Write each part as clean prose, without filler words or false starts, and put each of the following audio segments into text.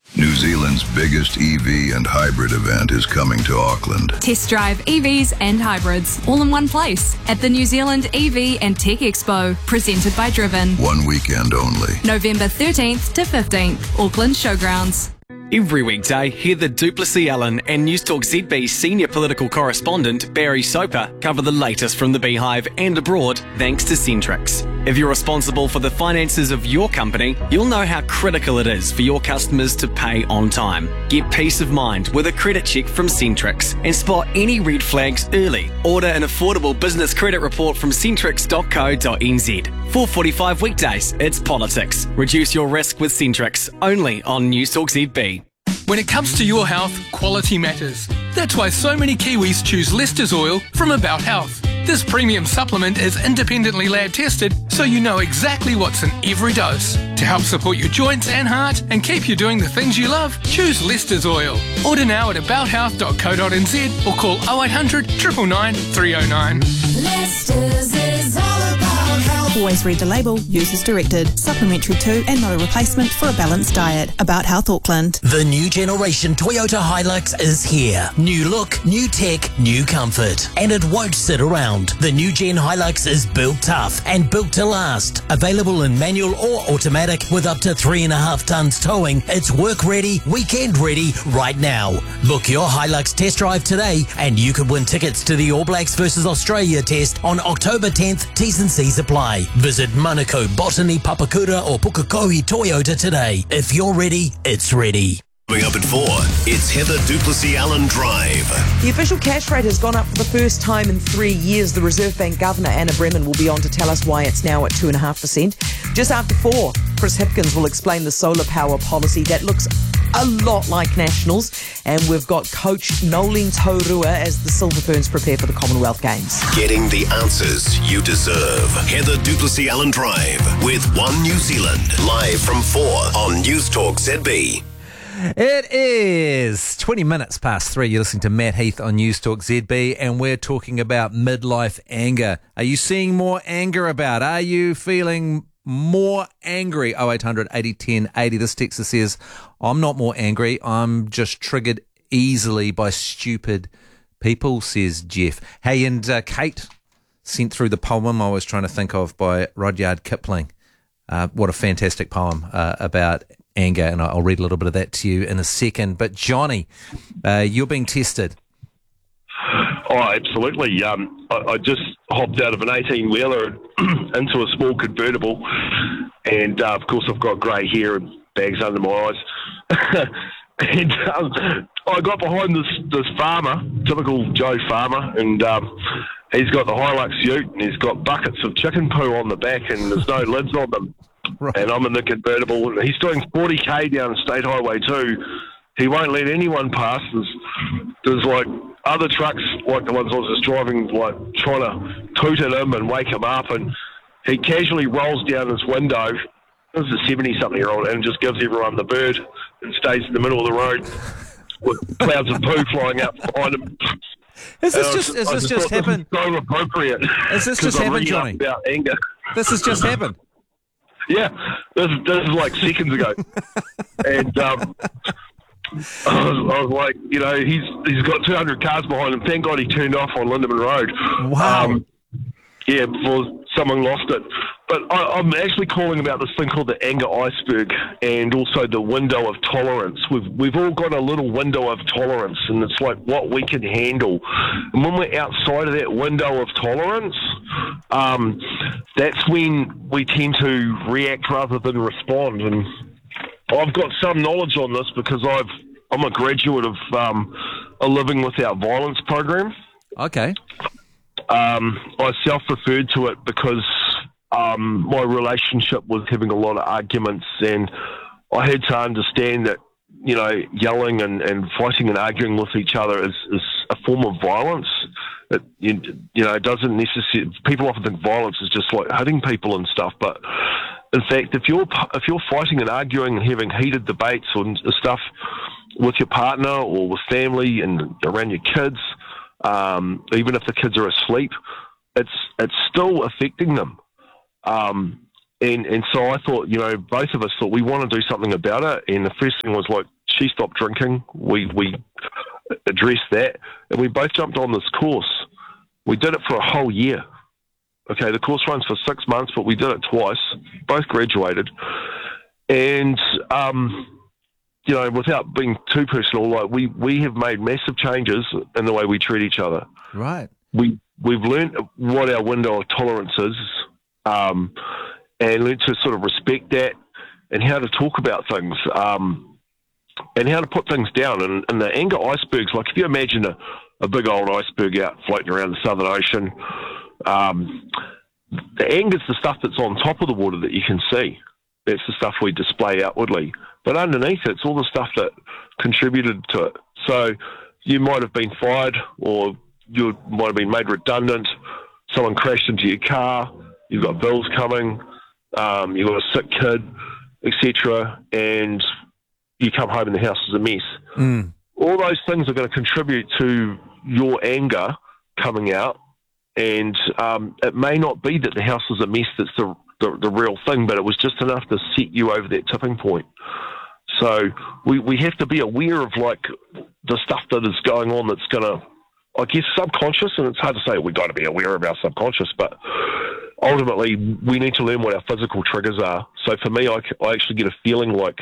New Zealand's biggest EV and hybrid event is coming to Auckland. Test drive EVs and hybrids all in one place at the New Zealand EV and Tech Expo, presented by Driven. One weekend only. November 13th to 15th, Auckland Showgrounds. Every weekday, hear the Duplessis Allen and Newstalk ZB senior political correspondent Barry Soper cover the latest from the Beehive and abroad thanks to Centrix. If you're responsible for the finances of your company, you'll know how critical it is for your customers to pay on time. Get peace of mind with a credit check from Centrix and spot any red flags early. Order an affordable business credit report from centrix.co.nz. 4:45 weekdays, it's politics. Reduce your risk with Centrix, only on Newstalk ZB. When it comes to your health, quality matters. That's why so many Kiwis choose Lester's Oil from About Health. This premium supplement is independently lab tested, so you know exactly what's in every dose. To help support your joints and heart and keep you doing the things you love, choose Lester's Oil. Order now at abouthealth.co.nz or call 0800 999 309. Lester's is all about health. Always read the label. Use as directed. Supplementary to and not a replacement for a balanced diet. About Health Auckland. The new generation Toyota Hilux is here. New look, new tech, new comfort. And it won't sit around. The new Gen Hilux is built tough and built to last. Available in manual or automatic with up to 3.5 tons towing. It's work ready, weekend ready right now. Book your Hilux test drive today and you could win tickets to the All Blacks versus Australia test on October 10th. T's and C's apply. Visit Manukau, Botany, Papakura or Pukekohe Toyota today. If you're ready, it's ready. Coming up at 4, it's Heather Duplessis Allen Drive. The official cash rate has gone up for the first time in 3 years. The Reserve Bank Governor, Anna Bremen, will be on to tell us why it's now at 2.5%. Just after 4, Chris Hipkins will explain the solar power policy that looks a lot like Nationals. And we've got coach Nolene Taurua as the Silver Ferns prepare for the Commonwealth Games. Getting the answers you deserve. Heather Duplessis Allen Drive with One New Zealand. Live from 4 on Newstalk ZB. It is 20 minutes past 3. You're listening to Matt Heath on Newstalk ZB, and we're talking about midlife anger. Are you seeing more anger about? Are you feeling more angry? 0800 80 10 80. This texter says, I'm not more angry. I'm just triggered easily by stupid people, says Jeff. Hey, and Kate sent through the poem I was trying to think of by Rudyard Kipling. What a fantastic poem about anger, and I'll read a little bit of that to you in a second. But Johnny, you're being tested. Oh, absolutely. I just hopped out of an 18-wheeler into a small convertible, and of course I've got grey hair and bags under my eyes. And I got behind this farmer, typical Joe farmer, and he's got the Hilux ute, and he's got buckets of chicken poo on the back, and there's no lids on them. Right. And I'm in the convertible, and he's doing 40k down State Highway 2. He won't let anyone pass. There's like other trucks, like the ones I was just driving, like trying to toot at him and wake him up, and he casually rolls down his window. This is a 70-something-year-old, and just gives everyone the bird and stays in the middle of the road with clouds of poo flying out behind him. Is this just happened? So appropriate. Is this just happened, Johnny? About anger. This has just happened. Yeah, this is like seconds ago, and I was like, you know, he's got 200 cars behind him. Thank God he turned off on Lindeman Road. Wow. Yeah, before someone lost it. But I'm actually calling about this thing called the anger iceberg, and also the window of tolerance. We've all got a little window of tolerance, and it's like what we can handle. And when we're outside of that window of tolerance, that's when we tend to react rather than respond. And I've got some knowledge on this because I'm a graduate of a Living Without Violence program. Okay. I self-referred to it because my relationship was having a lot of arguments, and I had to understand that, you know, yelling and fighting and arguing with each other is a form of violence. You know, it doesn't necessarily. People often think violence is just like hitting people and stuff, but in fact, if you're fighting and arguing and having heated debates on stuff with your partner or with family and around your kids, even if the kids are asleep, it's still affecting them. And so I thought, both of us thought we want to do something about it. And the first thing was like, she stopped drinking. We addressed that, and we both jumped on this course. We did it for a whole year. Okay, the course runs for 6 months, but we did it twice. Both graduated. And, without being too personal, like we have made massive changes in the way we treat each other. Right. We've learned what our window of tolerance is, and learned to sort of respect that and how to talk about things, and how to put things down. And the anger icebergs, like if you imagine a big old iceberg out floating around the Southern Ocean, the anger's the stuff that's on top of the water that you can see. That's the stuff we display outwardly. But underneath it's all the stuff that contributed to it. So you might have been fired, or you might have been made redundant, someone crashed into your car, you've got bills coming, you've got a sick kid, etc., and you come home and the house is a mess. All those things are going to contribute to your anger coming out, and it may not be that the house is a mess that's the real thing, but it was just enough to set you over that tipping point. So we have to be aware of like the stuff that is going on that's going to, I guess, subconscious, and it's hard to say we've got to be aware of our subconscious, but ultimately we need to learn what our physical triggers are. So for me, I actually get a feeling like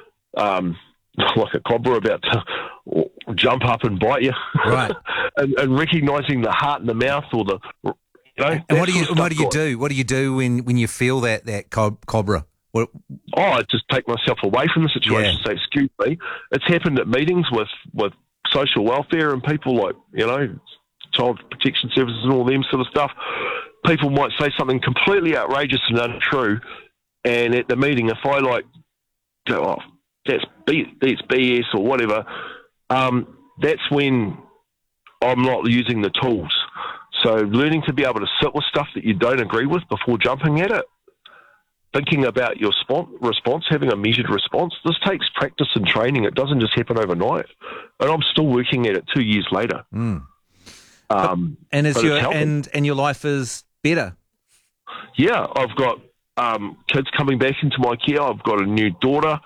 a cobra about to jump up and bite you, right? and recognizing the heart in the mouth, or the And what do you do? What do you do when you feel that cobra? I just take myself away from the situation. Yeah. Say, excuse me. It's happened at meetings with social welfare and people like Child Protection Services and all them sort of stuff. People might say something completely outrageous and untrue, and at the meeting, if I go, oh, that's BS or whatever, that's when I'm not using the tools. So learning to be able to sit with stuff that you don't agree with before jumping at it, thinking about your response, having a measured response. This takes practice and training. It doesn't just happen overnight. And I'm still working at it 2 years later. And your life is better? Yeah, I've got kids coming back into my care. I've got a new daughter.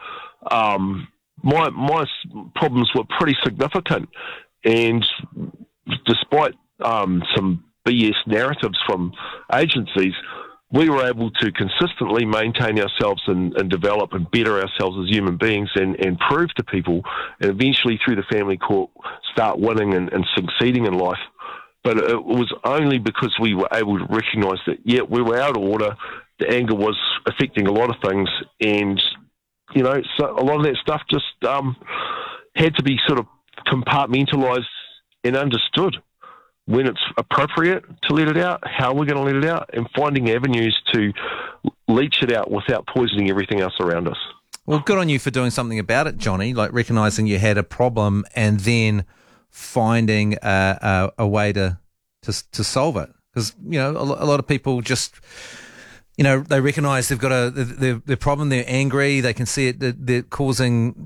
My problems were pretty significant, and despite some BS narratives from agencies, we were able to consistently maintain ourselves and develop and better ourselves as human beings, and prove to people, and eventually through the family court start winning and succeeding in life. But it was only because we were able to recognise that, we were out of order, the anger was affecting a lot of things, and so a lot of that stuff just had to be sort of compartmentalised and understood. When it's appropriate to let it out, how we're going to let it out, and finding avenues to leach it out without poisoning everything else around us. Well, good on you for doing something about it, Johnny, like recognising you had a problem and then finding a way to solve it. Because, a lot of people just, they recognise they've got their problem, they're angry, they can see it, they're causing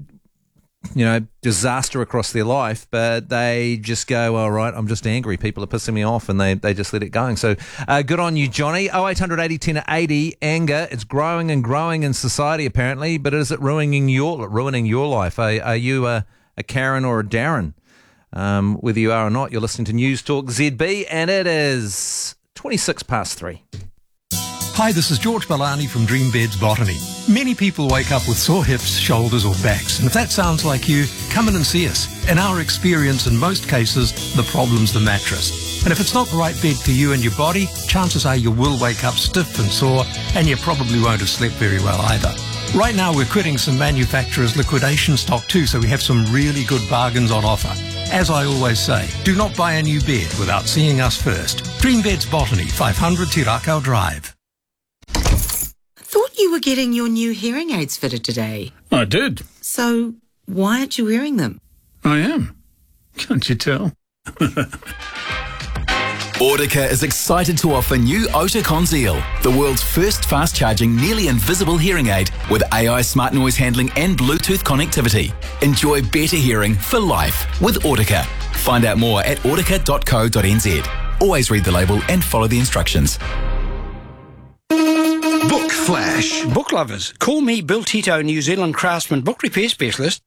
disaster across their life, but they just go, all right, I'm just angry. People are pissing me off, and they just let it go. So good on you, Johnny. 0800 80 10 80. Anger, it's growing and growing in society apparently, but is it ruining your life? Are you a Karen or a Darren? Whether you are or not, you're listening to News Talk ZB, and it is 26 past 3. Hi, this is George Balani from Dream Beds Botany. Many people wake up with sore hips, shoulders or backs, and if that sounds like you, come in and see us. In our experience, in most cases, the problem's the mattress. And if it's not the right bed for you and your body, chances are you will wake up stiff and sore, and you probably won't have slept very well either. Right now we're quitting some manufacturers' liquidation stock too, so we have some really good bargains on offer. As I always say, do not buy a new bed without seeing us first. Dream Beds Botany, 500 Tirakau Drive. Thought you were getting your new hearing aids fitted today. I did. So why aren't you wearing them? I am. Can't you tell? Audica is excited to offer new Oticon Zeal, the world's first fast-charging, nearly invisible hearing aid with AI smart noise handling and Bluetooth connectivity. Enjoy better hearing for life with Audica. Find out more at audica.co.nz. Always read the label and follow the instructions. Book Flash. Book lovers, call me Bill Tito, New Zealand craftsman book repair specialist,